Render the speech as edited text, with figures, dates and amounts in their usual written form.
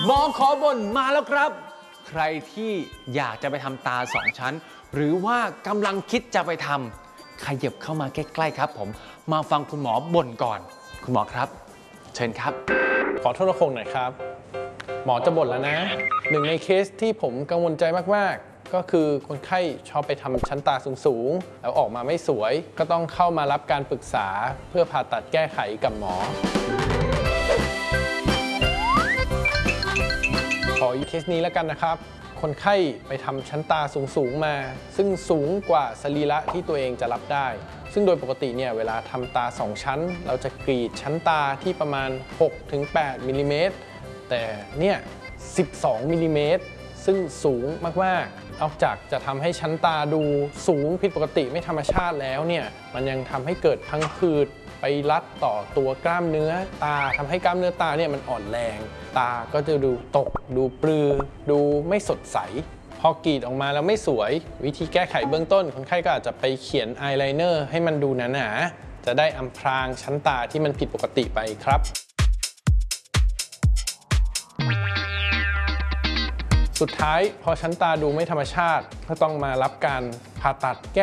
หมอขอบ่นมาแล้วครับใครที่อยากจะไปทำตา2 ชั้นหรือว่ากำลังคิดจะไปทำขยับเข้ามาใกล้ๆครับผมมาฟังคุณหมอบ่นก่อนคุณหมอครับเชิญครับขอโทษนะคงหน่อยครับหมอจะบ่นแล้วนะหนึ่งในเคสที่ผมกังวลใจมากๆก็คือคนไข้ชอบไปทำชั้นตาสูงๆแล้วออกมาไม่สวยก็ต้องเข้ามารับการปรึกษาเพื่อผ่าตัดแก้ไขกับหมอขออีกเคสนี้แล้วกันนะครับคนไข้ไปทำชั้นตาสูงมาซึ่งสูงกว่าสรีระที่ตัวเองจะรับได้ซึ่งโดยปกติเนี่ยเวลาทำตา2 ชั้นเราจะกรีดชั้นตาที่ประมาณ 6-8 มิลลิเมตรแต่เนี่ย12 มิลลิเมตรซึ่งสูงมากๆนอกจากจะทำให้ชั้นตาดูสูงผิดปกติไม่ธรรมชาติแล้วเนี่ยมันยังทำให้เกิดพังผืดไปรัดต่อตัวกล้ามเนื้อตาทำให้กล้ามเนื้อตาเนี่ยมันอ่อนแรงตาก็จะดูตกดูปลือดูไม่สดใสพอกรีดออกมาแล้วไม่สวยวิธีแก้ไขเบื้องต้นคนไข้ก็อาจจะไปเขียนอายไลเนอร์ให้มันดูหนาๆจะได้อำพรางชั้นตาที่มันผิดปกติไปครับสุดท้ายพอชั้นตาดูไม่ธรรมชาติก็ต้องมารับการผ่าตัดแก้